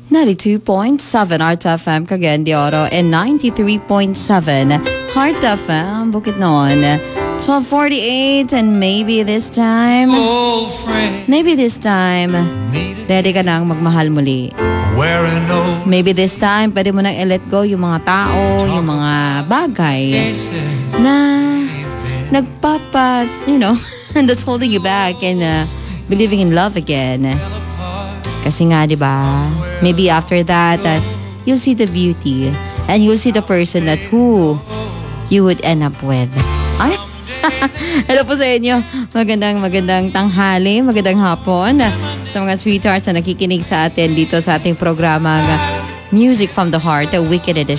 92.7 Heart FM Cagayan de Oro and 93.7 Heart FM Bukidnon. 12:48 and maybe this time ready ka nang magmahal muli. Maybe this time pwede mo nang i-let go yung mga tao, yung mga bagay na that's holding you back and believing in love again. Kasi nga, di ba? Maybe after that, you'll see the beauty and you'll see the person that who you would end up with. Ay, hello po sa inyo. Magandang tanghali, magandang hapon sa mga sweethearts na nakikinig sa atin dito sa ating programang Music from the Heart, a Wicked Edition.